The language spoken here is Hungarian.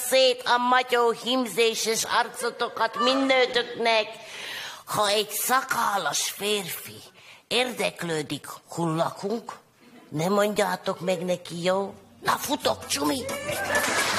szét a matyó hímzéses arcotokat mindnőtöknek. Ha egy szakállas férfi érdeklődik, hol lakunk, ne mondjátok meg neki, jó? Na, futok, csumi!